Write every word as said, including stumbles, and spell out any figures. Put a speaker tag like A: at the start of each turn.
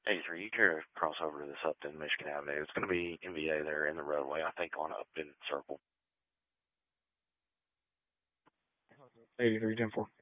A: eighty-three, you care to cross over to this Upton, Michigan Avenue. It's going to be N B A there in the roadway, I think, on Upton Circle.
B: eighty-three ten four.